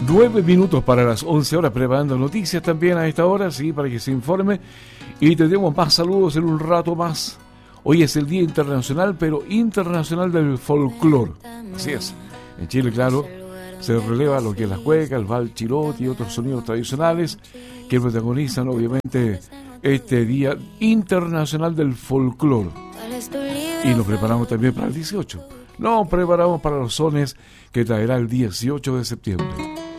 9 minutos para las 11 horas, preparando noticias también a esta hora, sí, para que se informe. Y tendremos más saludos en un rato más. Hoy es el Día Internacional, pero internacional del folclore. Así es. En Chile, claro, se releva lo que es la cueca, el vals chilote y otros sonidos tradicionales que protagonizan, obviamente, este Día Internacional del Folclore. Y nos preparamos también para el 18. Nos preparamos para los sones que traerá el 18 de septiembre.